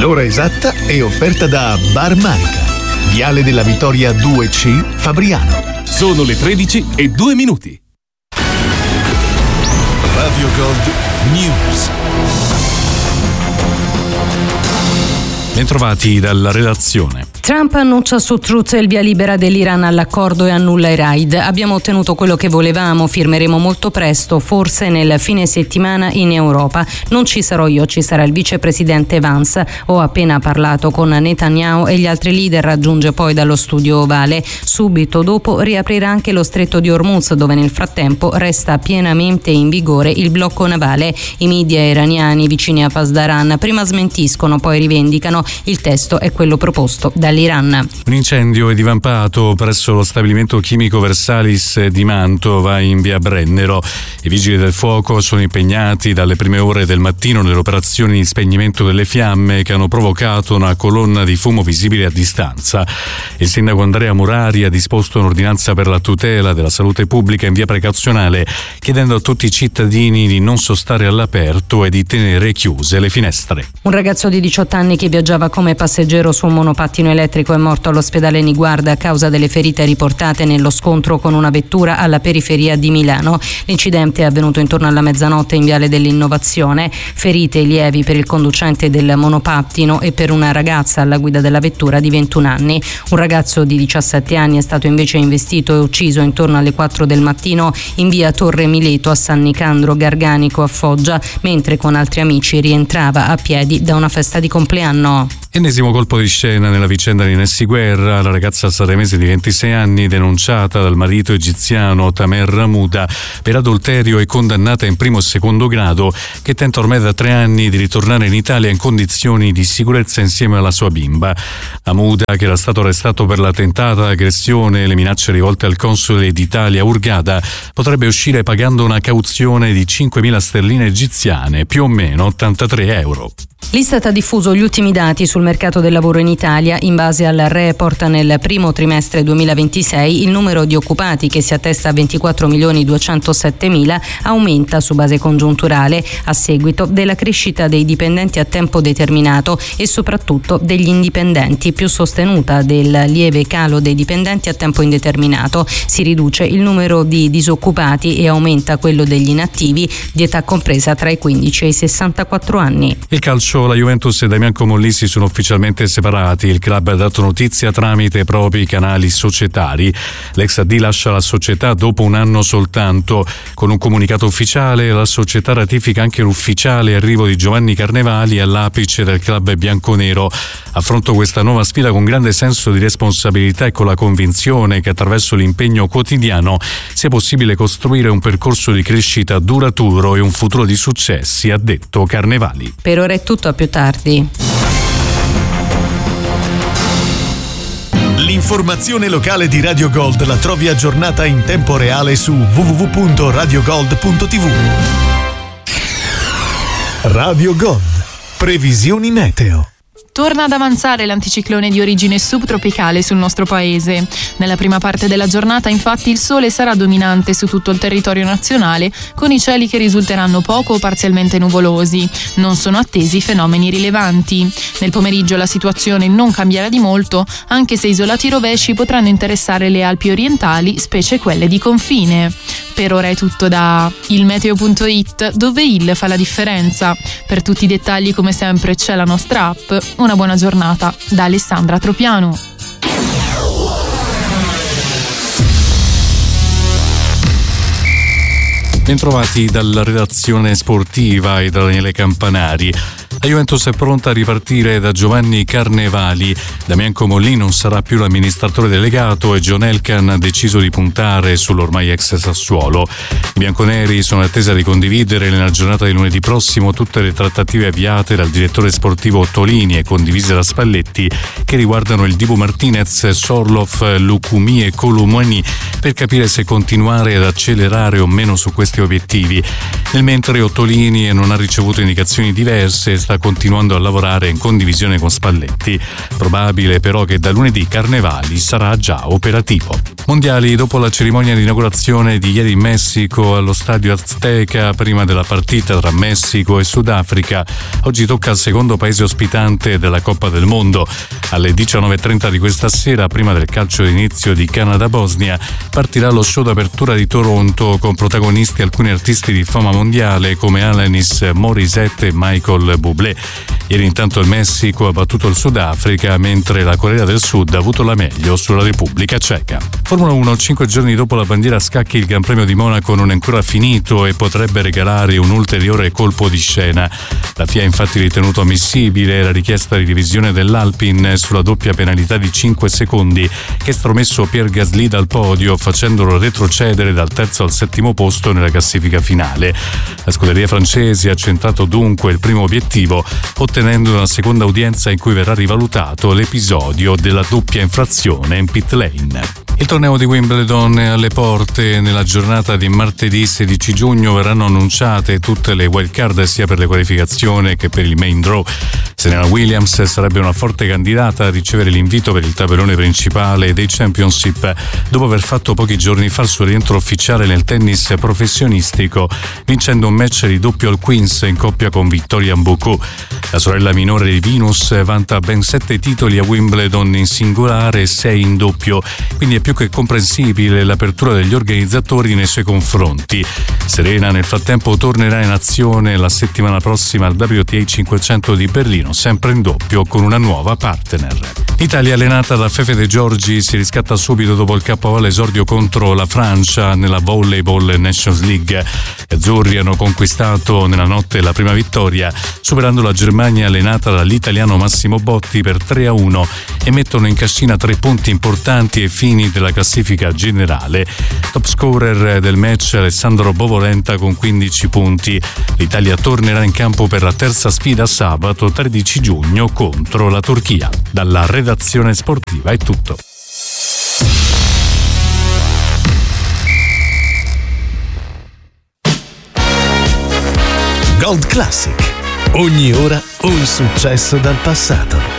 L'ora esatta è offerta da Bar Marica, Viale della Vittoria 2C, Fabriano. Sono le 13:02. Radio Gold News. Bentrovati dalla redazione. Trump annuncia su Truth il via libera dell'Iran all'accordo e annulla i raid. Abbiamo ottenuto quello che volevamo, firmeremo molto presto, forse nel fine settimana in Europa. Non ci sarò io, ci sarà il vicepresidente Vance. Ho appena parlato con Netanyahu e gli altri leader, raggiunge poi dallo studio ovale. Subito dopo riaprirà anche lo stretto di Hormuz, dove nel frattempo resta pienamente in vigore il blocco navale. I media iraniani vicini a Pasdaran prima smentiscono, poi rivendicano. Il testo è quello proposto dall'Iran. Un incendio è divampato presso lo stabilimento chimico Versalis di Mantova in via Brennero. I vigili del fuoco sono impegnati dalle prime ore del mattino nelle operazioni di spegnimento delle fiamme che hanno provocato una colonna di fumo visibile a distanza. Il sindaco Andrea Murari ha disposto un'ordinanza per la tutela della salute pubblica in via precauzionale, chiedendo a tutti i cittadini di non sostare all'aperto e di tenere chiuse le finestre. Un ragazzo di 18 anni che viaggiava come passeggero su un monopattino elettrico è morto all'ospedale Niguarda a causa delle ferite riportate nello scontro con una vettura alla periferia di Milano. L'incidente è avvenuto intorno alla mezzanotte in Viale dell'Innovazione. Ferite lievi per il conducente del monopattino e per una ragazza alla guida della vettura di 21 anni. Un ragazzo di 17 anni è stato invece investito e ucciso intorno alle 4 del mattino in via Torre Mileto a San Nicandro Garganico a Foggia, mentre con altri amici rientrava a piedi da una festa di compleanno. Ennesimo colpo di scena nella vicenda di Nessi Guerra. La ragazza sanremese di 26 anni, denunciata dal marito egiziano Tamer Ramuda per adulterio e condannata in primo e secondo grado, che tenta ormai da 3 anni di ritornare in Italia in condizioni di sicurezza insieme alla sua bimba. Ramuda, che era stato arrestato per la tentata aggressione e le minacce rivolte al console d'Italia a Hurghada, potrebbe uscire pagando una cauzione di 5.000 sterline egiziane, più o meno 83 euro. L'Istat ha diffuso gli ultimi dati sul mercato del lavoro in Italia. In base al report, nel primo trimestre 2026 il numero di occupati, che si attesta a 24.207.000, aumenta su base congiunturale a seguito della crescita dei dipendenti a tempo determinato e soprattutto degli indipendenti, più sostenuta del lieve calo dei dipendenti a tempo indeterminato. Si riduce il numero di disoccupati e aumenta quello degli inattivi di età compresa tra i 15 e i 64 anni. Il calcio, la Juventus e Damian Comolli sono ufficialmente separati. Il club ha dato notizia tramite i propri canali societari. L'ex AD lascia la società dopo un anno soltanto. Con un comunicato ufficiale, la società ratifica anche l'ufficiale arrivo di Giovanni Carnevali all'apice del club bianconero. Affronto questa nuova sfida con grande senso di responsabilità e con la convinzione che attraverso l'impegno quotidiano sia possibile costruire un percorso di crescita duraturo e un futuro di successi, ha detto Carnevali. Per ora è tutto, a più tardi. L'informazione locale di Radio Gold la trovi aggiornata in tempo reale su www.radiogold.tv. Radio Gold. Previsioni meteo. Torna ad avanzare l'anticiclone di origine subtropicale sul nostro paese. Nella prima parte della giornata, infatti, il sole sarà dominante su tutto il territorio nazionale, con i cieli che risulteranno poco o parzialmente nuvolosi. Non sono attesi fenomeni rilevanti. Nel pomeriggio la situazione non cambierà di molto, anche se isolati rovesci potranno interessare le Alpi orientali, specie quelle di confine. Per ora è tutto da ilmeteo.it, dove il fa la differenza. Per tutti i dettagli, come sempre, c'è la nostra app. Una buona giornata da Alessandra Tropiano. Bentrovati dalla redazione sportiva e da Daniele Campanari. La Juventus è pronta a ripartire da Giovanni Carnevali. Damian Comolli non sarà più l'amministratore delegato e John Elkann ha deciso di puntare sull'ormai ex Sassuolo. I bianconeri sono in attesa di condividere nella giornata di lunedì prossimo tutte le trattative avviate dal direttore sportivo Tolini e condivise da Spalletti, che riguardano il Dibu Martinez, Sorloth, Lucumi e Colomouani, per capire se continuare ad accelerare o meno su questi obiettivi. Nel mentre Ottolini non ha ricevuto indicazioni diverse, sta continuando a lavorare in condivisione con Spalletti. Probabile però che da lunedì Carnevali sarà già operativo. Mondiali, dopo la cerimonia di inaugurazione di ieri in Messico allo stadio Azteca, prima della partita tra Messico e Sudafrica, oggi tocca al secondo paese ospitante della Coppa del Mondo. Alle 19:30 di questa sera, prima del calcio d'inizio di Canada-Bosnia, partirà lo show d'apertura di Toronto con protagonisti alcuni artisti di fama mondiale come Alanis Morissette e Michael Bublé. Ieri intanto il Messico ha battuto il Sudafrica, mentre la Corea del Sud ha avuto la meglio sulla Repubblica Ceca. Formula 1, 5 giorni dopo la bandiera a scacchi, il Gran Premio di Monaco non è ancora finito e potrebbe regalare un ulteriore colpo di scena. La FIA ha infatti ritenuto ammissibile la richiesta di divisione dell'Alpine sulla doppia penalità di 5 secondi che ha stromesso Pierre Gasly dal podio, facendolo retrocedere dal terzo al settimo posto nella classifica finale. La scuderia francese ha centrato dunque il primo obiettivo, ottenendo una seconda udienza in cui verrà rivalutato l'episodio della doppia infrazione in pit lane. Il torneo di Wimbledon è alle porte. Nella giornata di martedì 16 giugno verranno annunciate tutte le wildcard sia per le qualificazioni che per il main draw. Serena Williams sarebbe una forte candidata a ricevere l'invito per il tabellone principale dei Championship dopo aver fatto pochi giorni fa il suo rientro ufficiale nel tennis professionistico, vincendo un match di doppio al Queens in coppia con Victoria Mbuku. La sorella minore di Venus vanta ben 7 titoli a Wimbledon in singolare e 6 in doppio, quindi è più che comprensibile l'apertura degli organizzatori nei suoi confronti. Serena nel frattempo tornerà in azione la settimana prossima al WTA 500 di Berlino, sempre in doppio con una nuova partner. L'Italia, allenata da Fefe De Giorgi, si riscatta subito dopo il KO all'esordio contro la Francia nella Volleyball Nations League. Gli azzurri hanno conquistato nella notte la prima vittoria, superando la Germania allenata dall'italiano Massimo Botti per 3-1 e mettono in cascina 3 punti importanti ai fini della classifica generale. Top scorer del match Alessandro Bovolenta con 15 punti. L'Italia tornerà in campo per la terza sfida sabato 13 giugno contro la Turchia. Dalla redazione sportiva è tutto. Gold Classic. Ogni ora un successo dal passato.